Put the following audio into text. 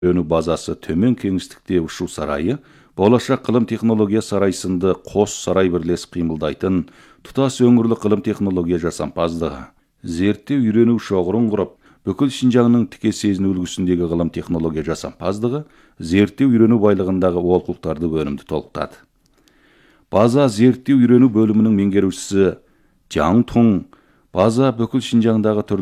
үйренүү базасы төмөн кеңістікте ұшу сарайы, болашақ ғылым технология сарай сынды қос сарай бірлесіп қимылдайтын тұтас өңірлік ғылым технология жасампаздығы, зерттеу үйренүү шоғырын құрып, бүкіл Шинжаңның тіке сезіну үлгісіндегі ғылым технология жасампаздығы, зерттеу үйрену байлығындағы олқылықтарды өнімді толықтады. База зерттеу үйрену бөлімінің меңгерушісі Жаң Тун, база бүкіл Шинжаңдағы түрлі